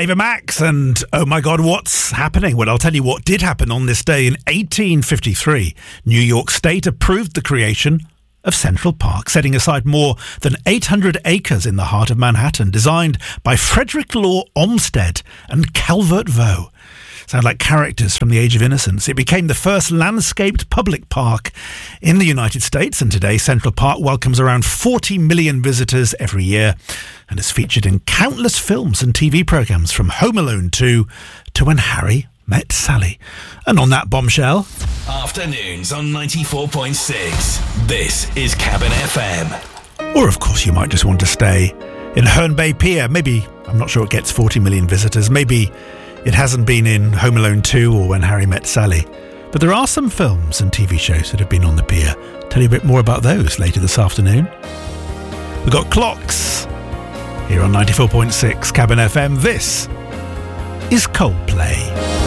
Ava Max and oh my God, what's happening? Well, I'll tell you what did happen on this day. In 1853, New York State approved the creation of Central Park, setting aside more than 800 acres in the heart of Manhattan, designed by Frederick Law Olmsted and Calvert Vaux. Sound like characters from the Age of Innocence. It became the first landscaped public park in the United States, and today Central Park welcomes around 40 million visitors every year and is featured in countless films and TV programmes, from Home Alone 2 to When Harry Met Sally. And on that bombshell, afternoons on 94.6. This is Cabin FM. Or of course you might just want to stay in Herne Bay Pier. Maybe, I'm not sure it gets 40 million visitors. Maybe it hasn't been in Home Alone 2 or When Harry Met Sally. But there are some films and TV shows that have been on the pier. Tell you a bit more about those later this afternoon. We've got Clocks here on 94.6 Cabin FM. This is Coldplay.